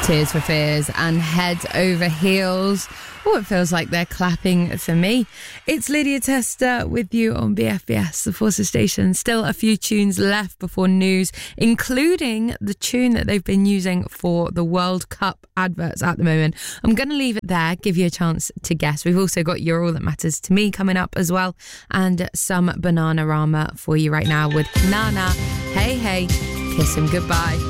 Tears for Fears and Head Over Heels. Oh, it feels like they're clapping for me. It's Lydia Tester with you on BFBS, the Forces Station. Still a few tunes left before news, including the tune that they've been using for the World Cup adverts at the moment. I'm going to leave it there, give you a chance to guess. We've also got You're All That Matters to Me coming up as well, and some Bananarama for you right now with Nana. Hey, hey, kiss him goodbye.